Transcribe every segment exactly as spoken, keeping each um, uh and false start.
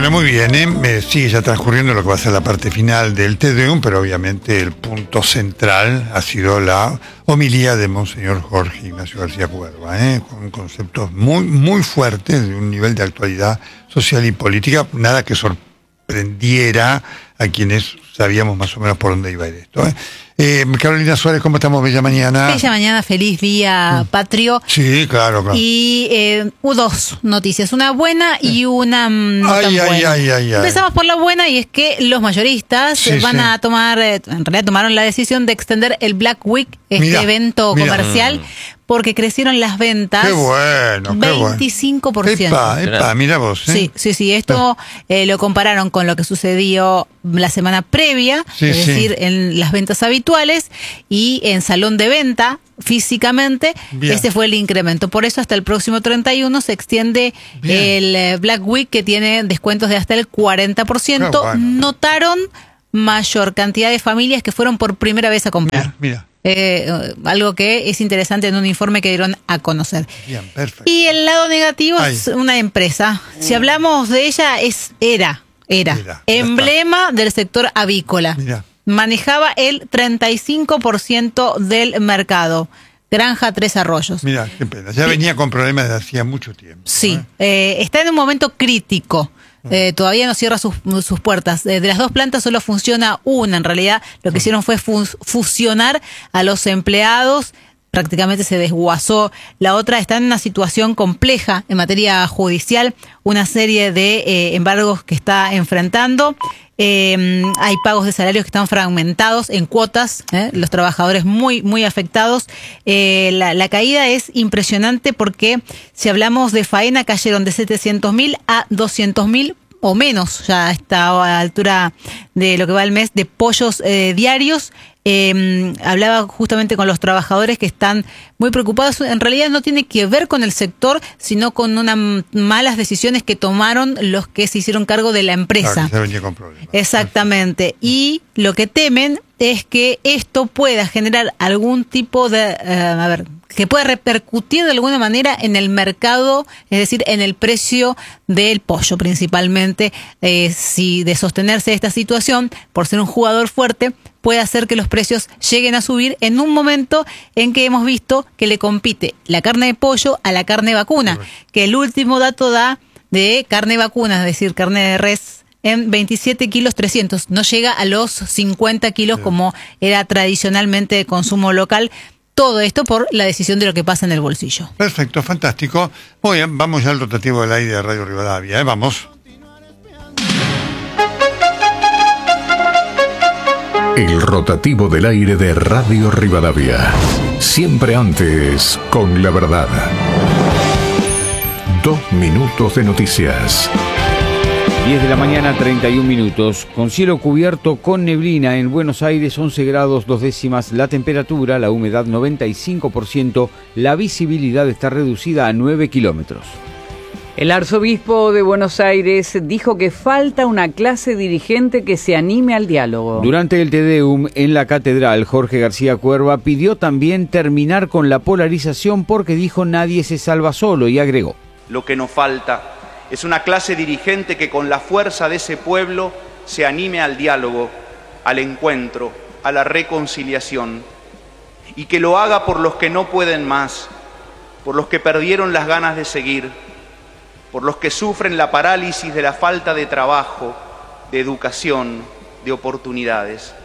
Bueno, muy bien, ¿eh? Me sigue ya transcurriendo lo que va a ser la parte final del Te Deum, pero obviamente el punto central ha sido la homilía de Monseñor Jorge Ignacio García Cuerva, ¿eh? Con conceptos muy, muy fuertes de un nivel de actualidad social y política, nada que sorprendiera a quienes sabíamos más o menos por dónde iba a ir esto, ¿eh? Eh, Carolina Suárez, ¿cómo estamos? Bella mañana. Bella mañana, feliz día mm. patrio. Sí, claro, claro. Y eh, hubo dos noticias, una buena y una no ay, tan ay, buena. Ay, ay, ay. Empezamos por la buena, y es que los mayoristas sí, van sí. a tomar, en realidad tomaron la decisión de extender el Black Week, este mira, evento mira. comercial, porque crecieron las ventas. Qué bueno, qué veinticinco por ciento. Epa, epa, mira vos. ¿eh? Sí, sí, sí. Esto eh, lo compararon con lo que sucedió la semana previa, sí, es decir, sí. en las ventas habituales y en salón de venta físicamente. Bien. Ese fue el incremento. Por eso hasta el próximo treinta y uno se extiende Bien. el Black Week, que tiene descuentos de hasta el cuarenta por ciento. Bueno. Notaron mayor cantidad de familias que fueron por primera vez a comprar. Mira, mira. Eh, algo que es interesante en un informe que dieron a conocer. Bien, perfecto. Y el lado negativo Ay. es una empresa. Si hablamos de ella, es era, era, Mira, emblema del sector avícola. Mira. Manejaba el treinta y cinco por ciento del mercado. Granja Tres Arroyos. Mira, qué pena. Ya sí. venía con problemas desde hacía mucho tiempo. Sí, ¿eh? Eh, está en un momento crítico. Eh, todavía no cierra sus, sus puertas. Eh, de las dos plantas solo funciona una. En realidad, lo que hicieron fue fus- fusionar a los empleados. Prácticamente se desguazó. La otra está en una situación compleja en materia judicial. Una serie de eh, embargos que está enfrentando. Eh, hay pagos de salarios que están fragmentados en cuotas, ¿eh? Los trabajadores muy, muy afectados. Eh, la, la caída es impresionante porque si hablamos de faena, cayeron de setecientos mil a doscientos mil o menos, ya a esta altura de lo que va el mes, de pollos eh, diarios. Eh, hablaba justamente con los trabajadores que están muy preocupados. En realidad no tiene que ver con el sector, sino con unas malas decisiones que tomaron los que se hicieron cargo de la empresa. Claro, que se venía con problemas. Exactamente. Y lo que temen es que esto pueda generar algún tipo de, uh, a ver, que pueda repercutir de alguna manera en el mercado, es decir, en el precio del pollo principalmente. Eh, si de sostenerse esta situación, por ser un jugador fuerte, puede hacer que los precios lleguen a subir en un momento en que hemos visto que le compite la carne de pollo a la carne vacuna, que el último dato da de carne vacuna, es decir, carne de res, en veintisiete kilos trescientos, no llega a los cincuenta kilos como era tradicionalmente de consumo local. Todo esto por la decisión de lo que pasa en el bolsillo. Perfecto, fantástico. Muy bien, vamos ya al rotativo del aire de Radio Rivadavia, ¿eh? Vamos. El rotativo del aire de Radio Rivadavia. Siempre antes, con la verdad. Dos minutos de noticias. diez de la mañana, treinta y un minutos. Con cielo cubierto con neblina en Buenos Aires, once grados dos décimas la temperatura, la humedad noventa y cinco por ciento, la visibilidad está reducida a nueve kilómetros. El arzobispo de Buenos Aires dijo que falta una clase dirigente que se anime al diálogo. Durante el Te Deum en la catedral, Jorge García Cuerva pidió también terminar con la polarización porque dijo nadie se salva solo y agregó: lo que nos falta es una clase dirigente que con la fuerza de ese pueblo se anime al diálogo, al encuentro, a la reconciliación, y que lo haga por los que no pueden más, por los que perdieron las ganas de seguir, por los que sufren la parálisis de la falta de trabajo, de educación, de oportunidades.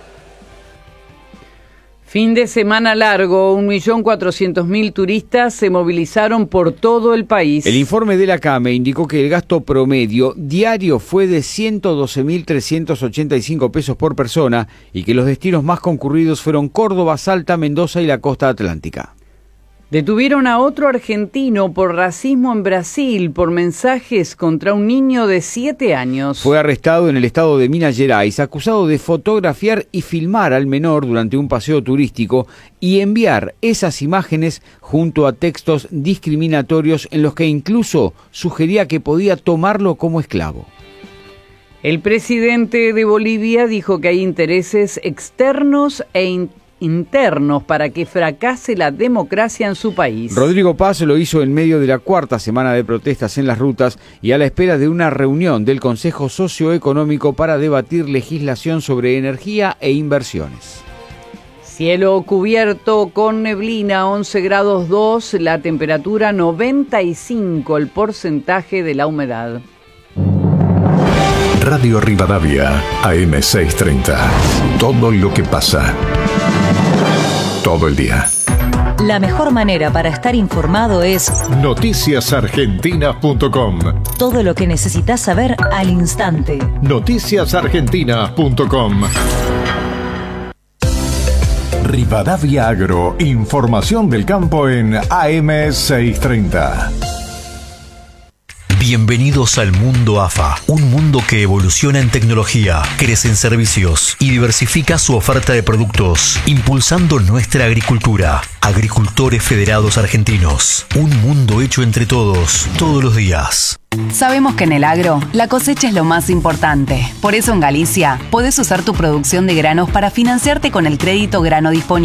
Fin de semana largo, un millón cuatrocientos mil turistas se movilizaron por todo el país. El informe de la CAME indicó que el gasto promedio diario fue de ciento doce mil trescientos ochenta y cinco pesos por persona y que los destinos más concurridos fueron Córdoba, Salta, Mendoza y la costa atlántica. Detuvieron a otro argentino por racismo en Brasil por mensajes contra un niño de siete años. Fue arrestado en el estado de Minas Gerais, acusado de fotografiar y filmar al menor durante un paseo turístico y enviar esas imágenes junto a textos discriminatorios en los que incluso sugería que podía tomarlo como esclavo. El presidente de Bolivia dijo que hay intereses externos e internos internos para que fracase la democracia en su país. Rodrigo Paz lo hizo en medio de la cuarta semana de protestas en las rutas y a la espera de una reunión del Consejo Socioeconómico para debatir legislación sobre energía e inversiones. Cielo cubierto con neblina, once grados dos, la temperatura noventa y cinco, el porcentaje de la humedad. Radio Rivadavia, A M seiscientos treinta. Todo lo que pasa. Todo el día. La mejor manera para estar informado es noticias argentinas punto com. Todo lo que necesitas saber al instante. noticias argentinas punto com. Rivadavia Agro, información del campo en A M seiscientos treinta. Bienvenidos al mundo A F A, un mundo que evoluciona en tecnología, crece en servicios y diversifica su oferta de productos, impulsando nuestra agricultura. Agricultores Federados Argentinos, un mundo hecho entre todos, todos los días. Sabemos que en el agro, la cosecha es lo más importante. Por eso en Galicia, podés usar tu producción de granos para financiarte con el crédito grano disponible.